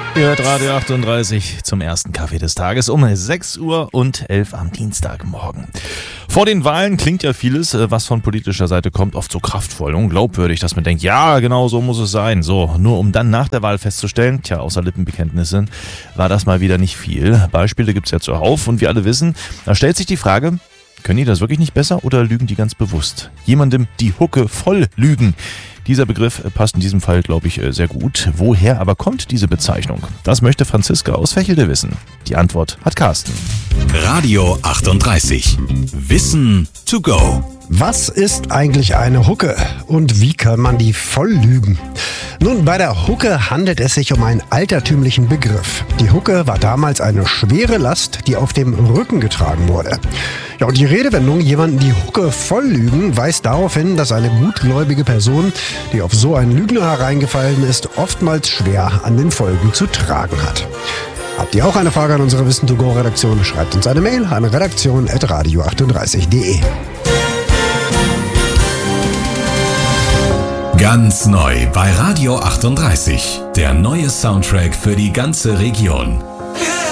Ihr hört Radio 38 zum ersten Kaffee des Tages um 6:11 Uhr am Dienstagmorgen. Vor den Wahlen klingt ja vieles, was von politischer Seite kommt, oft so kraftvoll und glaubwürdig, dass man denkt, ja, genau so muss es sein. So, nur um dann nach der Wahl festzustellen, außer Lippenbekenntnissen, war das mal wieder nicht viel. Beispiele gibt's ja zuhauf und wir alle wissen, da stellt sich die Frage, können die das wirklich nicht besser oder lügen die ganz bewusst? Jemandem die Hucke voll lügen. Dieser Begriff passt in diesem Fall, glaube ich, sehr gut. Woher aber kommt diese Bezeichnung? Das möchte Franziska aus Vechelde wissen. Die Antwort hat Carsten. Radio 38. Wissen to go. Was ist eigentlich eine Hucke und wie kann man die voll lügen? Nun, bei der Hucke handelt es sich um einen altertümlichen Begriff. Die Hucke war damals eine schwere Last, die auf dem Rücken getragen wurde. Ja, und die Redewendung, jemanden die Hucke voll lügen, weist darauf hin, dass eine gutgläubige Person, die auf so einen Lügner hereingefallen ist, oftmals schwer an den Folgen zu tragen hat. Habt ihr auch eine Frage an unsere Wissen-to-go-Redaktion? Schreibt uns eine Mail an redaktion@radio38.de. Ganz neu bei Radio 38. Der neue Soundtrack für die ganze Region.